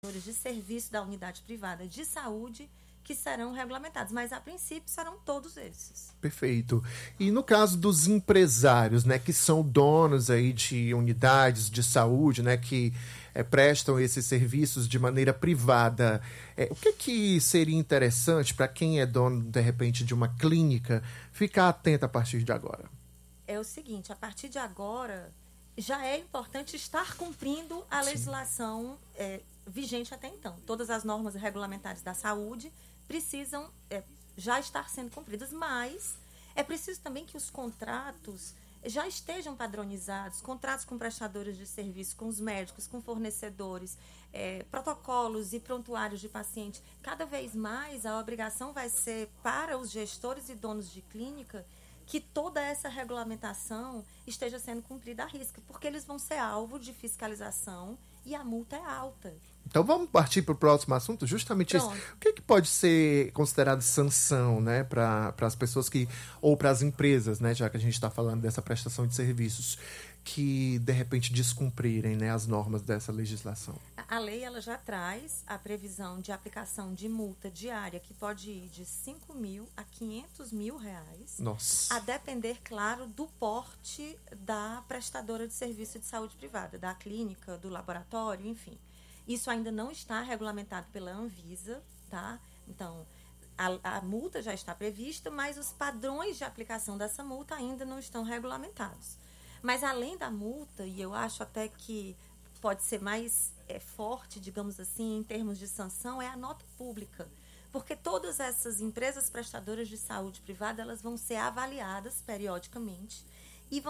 de serviço da unidade privada de saúde que serão regulamentados, mas a princípio serão todos esses. Perfeito. E no caso dos empresários, né, que são donos aí de unidades de saúde, né, que prestam esses serviços de maneira privada, o que seria interessante para quem é dono, de repente, de uma clínica, ficar atento a partir de agora? É o seguinte, a partir de agora, já é importante estar cumprindo a legislação vigente até então. Todas as normas regulamentares da saúde precisam já estar sendo cumpridas, mas é preciso também que os contratos já estejam padronizados, contratos com prestadores de serviço, com os médicos, com fornecedores, protocolos e prontuários de paciente. Cada vez mais a obrigação vai ser para os gestores e donos de clínica que toda essa regulamentação esteja sendo cumprida à risca, porque eles vão ser alvo de fiscalização e a multa é alta. Então vamos partir para o próximo assunto, justamente isso. O que pode ser considerado sanção, né, para as pessoas ou para as empresas, né, já que a gente está falando dessa prestação de serviços, que de repente descumprirem, né, as normas dessa legislação? A lei ela já traz a previsão de aplicação de multa diária que pode ir de 5 mil a 500 mil reais. Nossa. A depender, claro, do porte da prestadora de serviço de saúde privada, da clínica, do laboratório, enfim. Isso ainda não está regulamentado pela Anvisa, tá? Então, a multa já está prevista, mas os padrões de aplicação dessa multa ainda não estão regulamentados. Mas além da multa, e eu acho até que pode ser mais forte, digamos assim, em termos de sanção, é a nota pública. Porque todas essas empresas prestadoras de saúde privada, elas vão ser avaliadas periodicamente e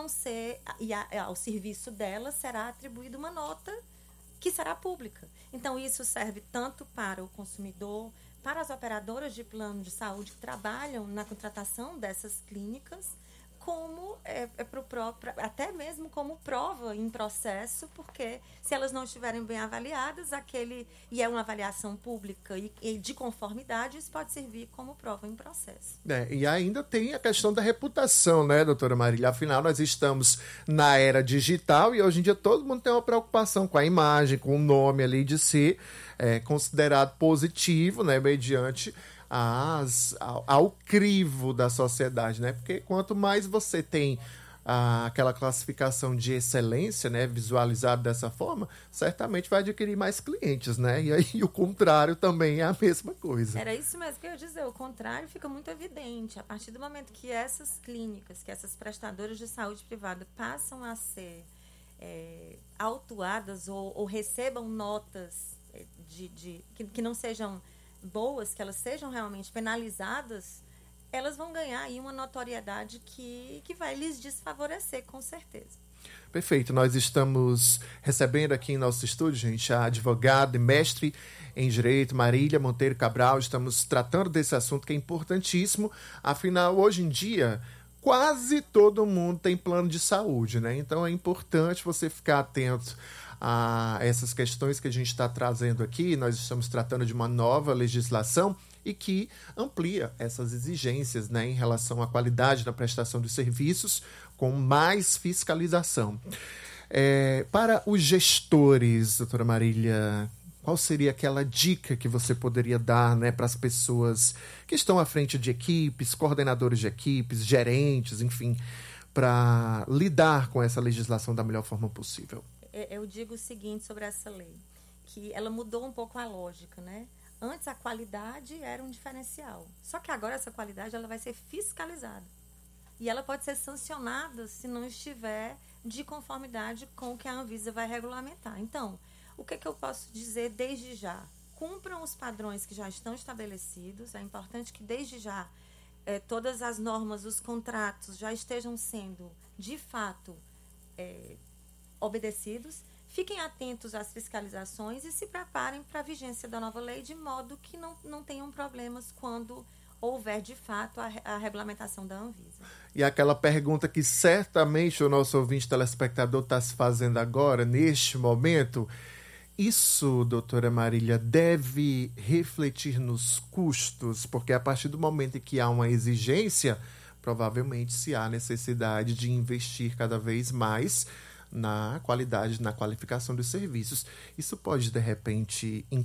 ao serviço delas será atribuída uma nota que será pública. Então, isso serve tanto para o consumidor, para as operadoras de plano de saúde que trabalham na contratação dessas clínicas, como até mesmo como prova em processo, porque se elas não estiverem bem avaliadas, e é uma avaliação pública e de conformidade, isso pode servir como prova em processo. E ainda tem a questão da reputação, né, doutora Marília? Afinal, nós estamos na era digital e hoje em dia todo mundo tem uma preocupação com a imagem, com o nome ali de ser considerado positivo, né, mediante ao crivo da sociedade, né? Porque quanto mais você tem aquela classificação de excelência, né, visualizado dessa forma, certamente vai adquirir mais clientes, né? E aí o contrário também é a mesma coisa. Era isso mesmo que eu ia dizer, o contrário fica muito evidente. A partir do momento que essas clínicas, que essas prestadoras de saúde privada passam a ser autuadas ou recebam notas que não sejam boas, que elas sejam realmente penalizadas, elas vão ganhar aí uma notoriedade que vai lhes desfavorecer, com certeza. Perfeito. Nós estamos recebendo aqui em nosso estúdio, gente, a advogada e mestre em Direito, Marília Monteiro Cabral. Estamos tratando desse assunto que é importantíssimo. Afinal, hoje em dia, quase todo mundo tem plano de saúde, né? Então é importante você ficar atento a essas questões que a gente está trazendo aqui. Nós estamos tratando de uma nova legislação e que amplia essas exigências, né, em relação à qualidade da prestação dos serviços, com mais fiscalização. Para os gestores, doutora Marília, qual seria aquela dica que você poderia dar, né, para as pessoas que estão à frente de equipes, coordenadores de equipes, gerentes, enfim, para lidar com essa legislação da melhor forma possível? Eu digo o seguinte sobre essa lei, que ela mudou um pouco a lógica, né? Antes a qualidade era um diferencial, só que agora essa qualidade ela vai ser fiscalizada e ela pode ser sancionada se não estiver de conformidade com o que a Anvisa vai regulamentar. Então, o que eu posso dizer desde já? Cumpram os padrões que já estão estabelecidos, é importante que desde já todas as normas, os contratos já estejam sendo de fato obedecidos, fiquem atentos às fiscalizações e se preparem para a vigência da nova lei, de modo que não tenham problemas quando houver, de fato, a regulamentação da Anvisa. E aquela pergunta que certamente o nosso ouvinte telespectador está se fazendo agora, neste momento, isso, doutora Marília, deve refletir nos custos, porque a partir do momento em que há uma exigência, provavelmente se há necessidade de investir cada vez mais na qualidade, na qualificação dos serviços. Isso pode, de repente,